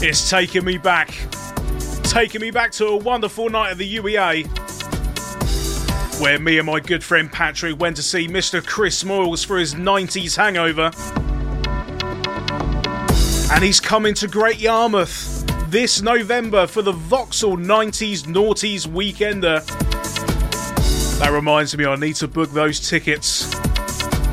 It's taking me back to a wonderful night at the UEA, where me and my good friend Patrick went to see Mr. Chris Moyles for his 90s hangover. And he's coming to Great Yarmouth this November for the Vauxhall 90s Naughties Weekender. That reminds me, I need to book those tickets.